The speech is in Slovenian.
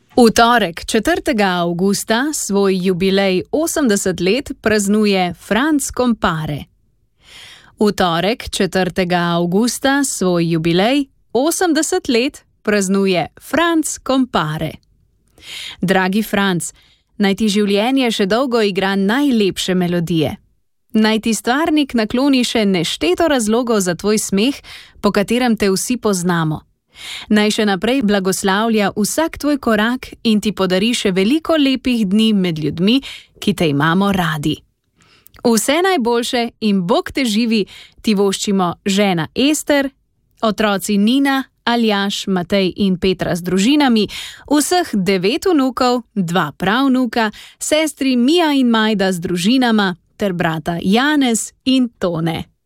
V torek 4. avgusta svoj jubilej 80 let praznuje Franc Compare. V torek 4. avgusta svoj jubilej 80 let praznuje Franc Compare. Dragi Franc, naj ti življenje še dolgo igra najlepše melodije. Naj ti stvarnik nakloni še nešteto razlogov za tvoj smeh, po katerem te vsi poznamo. Naj še naprej blagoslavlja vsak tvoj korak in ti podari še veliko lepih dni med ljudmi, ki te imamo radi. Vse najboljše in Bog te živi ti voščimo žena Ester, otroci Nina, Aljaž, Matej in Petra z družinami, vseh 9 vnukov, 2 pravnuka, sestri Mija in Majda z družinama ter brata Janez in Tone.